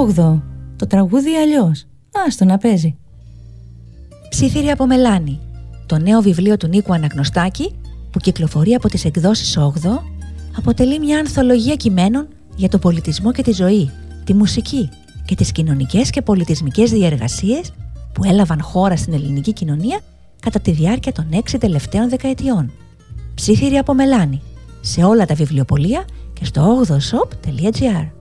8ο. Το τραγούδι αλλιώς. Άστο να παίζει. Ψήθυρη από μελάνι. Το νέο βιβλίο του Νίκου Αναγνωστάκη, που κυκλοφορεί από τις εκδόσεις 8ο, αποτελεί μια ανθολογία κειμένων για τον πολιτισμό και τη ζωή, τη μουσική και τις κοινωνικές και πολιτισμικές διεργασίες που έλαβαν χώρα στην ελληνική κοινωνία κατά τη διάρκεια των 6 τελευταίων δεκαετιών. Ψήθυρη από μελάνι, σε όλα τα βιβλιοπωλεία και στο 8oshop.gr.